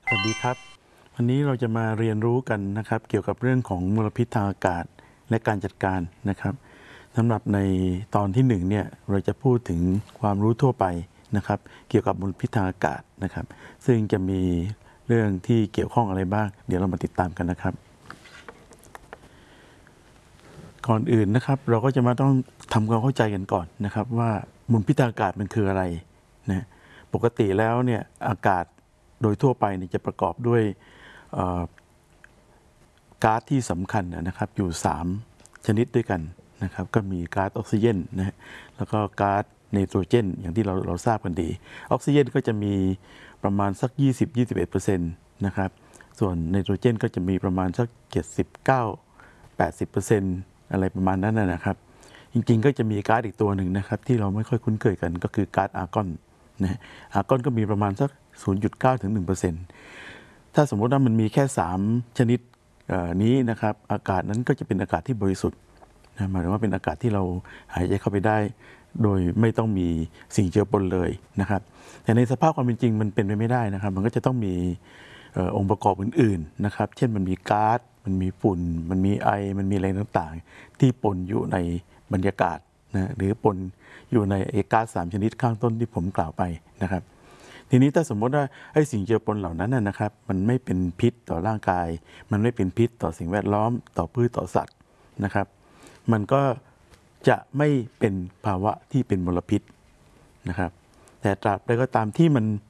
สวัสดีครับวันนี้เราจะมาเรียนรู้กันนะครับเกี่ยวกับเรื่องของมลพิษทางอากาศและการจัดการนะครับสำหรับในตอนที่1เนี่ยเราจะพูดถึงความรู้ทั่วไปนะครับเกี่ยวกับมลพิษทางอากาศนะครับซึ่งจะมีเรื่องที่เกี่ยวข้องอะไรบ้างเดี๋ยวเรามาติดตามกันนะครับก่อนอื่นนะครับเราก็จะมาต้องทำความเข้าใจกันก่อนนะครับว่ามลพิษทางอากาศมันคืออะไรนะปกติแล้วเนี่ยอากาศโดยทั่วไปเนี่ยจะประกอบด้วยก๊าซที่สำคัญนะครับอยู่3ชนิดด้วยกันนะครับก็มีก๊าซออกซิเจนนะฮะแล้วก็ก๊าซไนโตรเจนอย่างที่เราทราบกันดีออกซิเจนก็จะมีประมาณสัก20-21%นะครับส่วนไนโตรเจนก็จะมีประมาณสัก79-80%อะไรประมาณนั้นนะครับจริงๆก็จะมีก๊าซอีกตัวหนึ่งนะครับที่เราไม่ค่อยคุ้นเคยกันก็คือก๊าซอาร์กอนนะอาร์กอนก็มีประมาณสัก 0.9-1%ถ้าสมมติว่ามันมีแค่3ชนิดนี้นะครับอากาศนั้นก็จะเป็นอากาศที่บริสุทธิ์นะหมายถึงว่าเป็นอากาศที่เราหายใจเข้าไปได้โดยไม่ต้องมีสิ่งเจือปนเลยนะครับแต่ในสภาพความเป็นจริงมันเป็นไปไม่ได้นะครับมันก็จะต้องมีองค์ประกอบอื่นๆนะครับเช่นมันมีก๊าซมันมีฝุ่นมันมีไอมันมีอะไรต่างๆที่ปนอยู่ในบรรยากาศนะหรือปนอยู่ในก๊าซ3ชนิดข้างต้นที่ผมกล่าวไปนะครับทีนี้ถ้าสมมติว่าไอ้สิ่งเจือปนเหล่านั้นนะครับมันไม่เป็นพิษต่อร่างกายมันไม่เป็นพิษต่อสิ่งแวดล้อมต่อพืชต่อสัตว์นะครับมันก็จะไม่เป็นภาวะที่เป็นมลพิษนะครับแต่ตราบใดก็ตามที่มัน